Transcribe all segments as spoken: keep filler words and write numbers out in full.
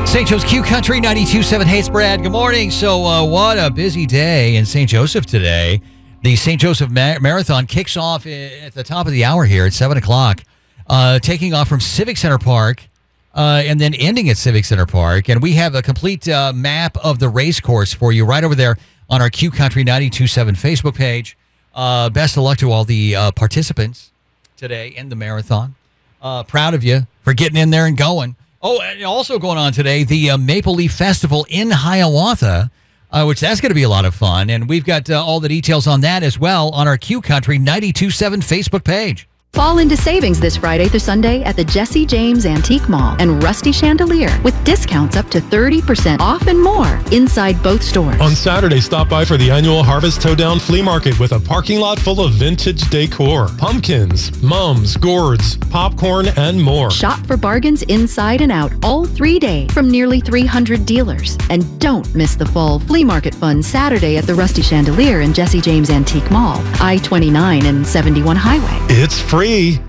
Saint Joe's Q Country ninety-two point seven. Hey, it's Brad. Good morning. So uh, what a busy day in Saint Joseph today. The Saint Joseph Mar- Marathon kicks off at the top of the hour here at seven o'clock, uh, taking off from Civic Center Park uh, and then ending at Civic Center Park. And we have a complete uh, map of the race course for you right over there on our Q Country ninety-two point seven Facebook page. Uh, best of luck to all the uh, participants today in the marathon. Uh, proud of you for getting in there and going. Oh, and also going on today, the uh, Maple Leaf Festival in Hiawatha, uh, which that's going to be a lot of fun. And we've got uh, all the details on that as well on our Q Country ninety-two point seven Facebook page. Fall into savings this Friday through Sunday at the Jesse James Antique Mall and Rusty Chandelier with discounts up to thirty percent off and more inside both stores. On Saturday, stop by for the annual Harvest Towdown Flea Market with a parking lot full of vintage decor, pumpkins, mums, gourds, popcorn, and more. Shop for bargains inside and out all three days from nearly three hundred dealers. And don't miss the fall flea market fun Saturday at the Rusty Chandelier and Jesse James Antique Mall, I twenty-nine and seventy-one Highway. It's free.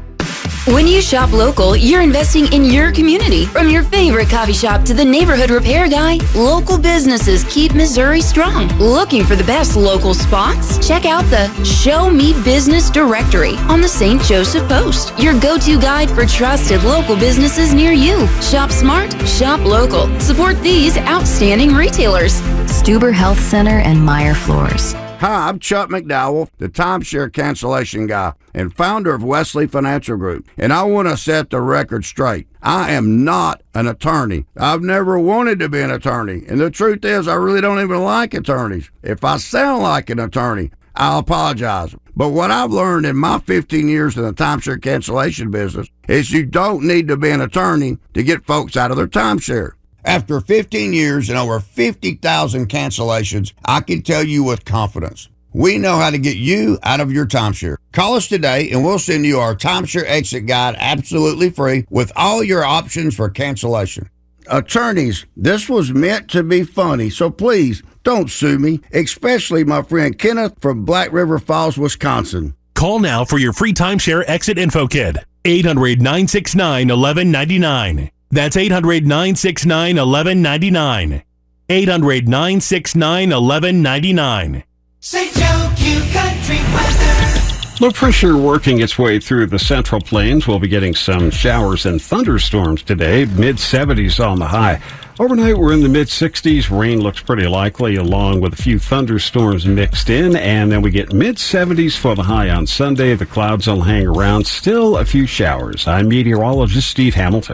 When you shop local, you're investing in your community. From your favorite coffee shop to the neighborhood repair guy, local businesses keep Missouri strong. Looking for the best local spots? Check out the Show Me Business directory on the Saint Joseph Post, your go-to guide for trusted local businesses near you. Shop smart, shop local. Support these outstanding retailers. Stuber Health Center and Meyer Floors. Hi, I'm Chuck McDowell, the timeshare cancellation guy and founder of Wesley Financial Group, and I want to set the record straight. I am not an attorney. I've never wanted to be an attorney, and the truth is I really don't even like attorneys. If I sound like an attorney, I'll apologize. But what I've learned in my fifteen years in the timeshare cancellation business is you don't need to be an attorney to get folks out of their timeshare. After fifteen years and over fifty thousand cancellations, I can tell you with confidence, we know how to get you out of your timeshare. Call us today and we'll send you our timeshare exit guide absolutely free with all your options for cancellation. Attorneys, this was meant to be funny, so please don't sue me, especially my friend Kenneth from Black River Falls, Wisconsin. Call now for your free timeshare exit info kit. eight hundred, nine six nine, eleven ninety-nine. That's eight hundred, nine six nine, eleven ninety-nine. eight hundred, nine six nine, eleven ninety-nine. Saint Joe Q Country weather. Low pressure working its way through the Central Plains. We'll be getting some showers and thunderstorms today. mid seventies on the high. Overnight, we're in the mid sixties. Rain looks pretty likely, along with a few thunderstorms mixed in. And then we get mid seventies for the high on Sunday. The clouds will hang around. Still a few showers. I'm meteorologist Steve Hamilton.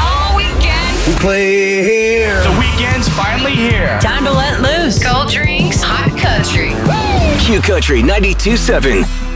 Play here. The weekend's finally here. Time to let loose. Cold drinks, hot country. Q Country ninety-two point seven.